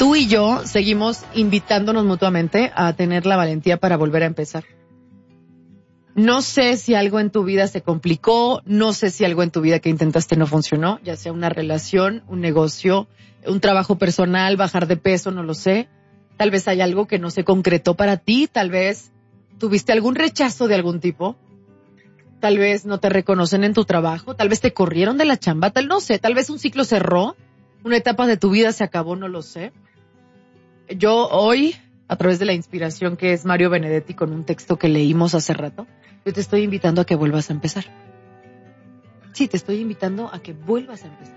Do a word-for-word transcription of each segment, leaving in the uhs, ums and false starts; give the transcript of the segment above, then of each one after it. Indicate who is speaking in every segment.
Speaker 1: tú y yo seguimos invitándonos mutuamente a tener la valentía para volver a empezar. No sé si algo en tu vida se complicó, no sé si algo en tu vida que intentaste no funcionó, ya sea una relación, un negocio, un trabajo personal, bajar de peso, no lo sé. Tal vez hay algo que no se concretó para ti, tal vez tuviste algún rechazo de algún tipo, tal vez no te reconocen en tu trabajo, tal vez te corrieron de la chamba, tal no sé, tal vez un ciclo cerró, una etapa de tu vida se acabó, no lo sé. Yo hoy, a través de la inspiración que es Mario Benedetti con un texto que leímos hace rato, yo te estoy invitando a que vuelvas a empezar. Sí, te estoy invitando a que vuelvas a empezar.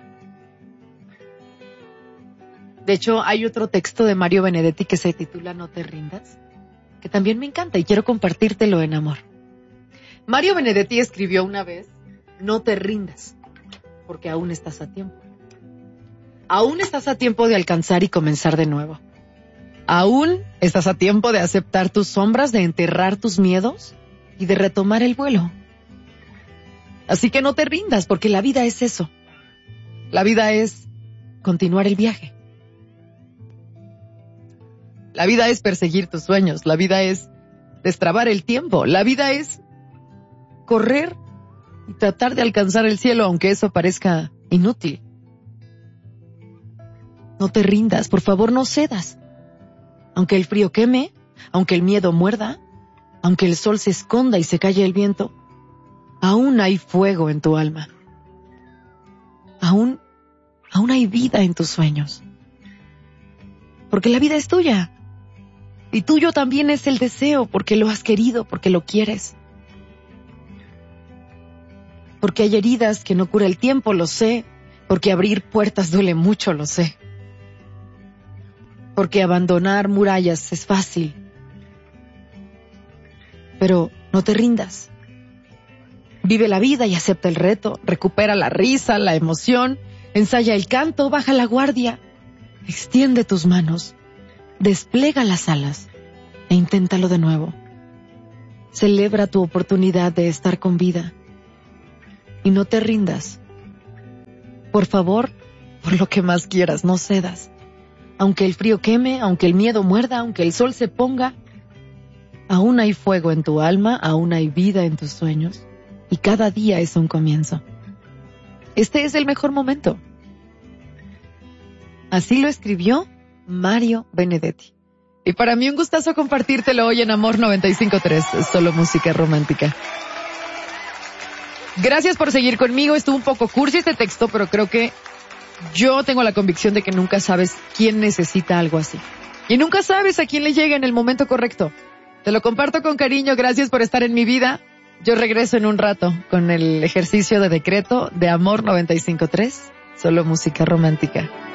Speaker 1: De hecho, hay otro texto de Mario Benedetti que se titula No te rindas, que también me encanta y quiero compartírtelo en amor. Mario Benedetti escribió una vez, no te rindas, porque aún estás a tiempo. Aún estás a tiempo de alcanzar y comenzar de nuevo. Aún estás a tiempo de aceptar tus sombras, de enterrar tus miedos y de retomar el vuelo. Así que no te rindas, porque la vida es eso. La vida es continuar el viaje. La vida es perseguir tus sueños. La vida es destrabar el tiempo. La vida es correr y tratar de alcanzar el cielo, aunque eso parezca inútil. No te rindas, por favor, no cedas. Aunque el frío queme, aunque el miedo muerda, aunque el sol se esconda y se calle el viento, aún hay fuego en tu alma. Aún, aún hay vida en tus sueños. Porque la vida es tuya. Y tuyo también es el deseo, porque lo has querido, porque lo quieres. Porque hay heridas que no cura el tiempo, lo sé. Porque abrir puertas duele mucho, lo sé. Porque abandonar murallas es fácil. Pero no te rindas. Vive la vida y acepta el reto. Recupera la risa, la emoción. Ensaya el canto, baja la guardia. Extiende tus manos. Desplega las alas e inténtalo de nuevo. Celebra tu oportunidad de estar con vida. Y no te rindas. Por favor, por lo que más quieras, no cedas. Aunque el frío queme, aunque el miedo muerda, aunque el sol se ponga, aún hay fuego en tu alma, aún hay vida en tus sueños, y cada día es un comienzo. Este es el mejor momento. Así lo escribió Mario Benedetti. Y para mí un gustazo compartírtelo hoy en Amor noventa y cinco punto tres, solo música romántica. Gracias por seguir conmigo. Estuvo un poco cursi este texto, pero creo que yo tengo la convicción de que nunca sabes quién necesita algo así. Y nunca sabes a quién le llega en el momento correcto. Te lo comparto con cariño. Gracias por estar en mi vida. Yo regreso en un rato con el ejercicio de decreto de Amor noventa y cinco punto tres, solo música romántica.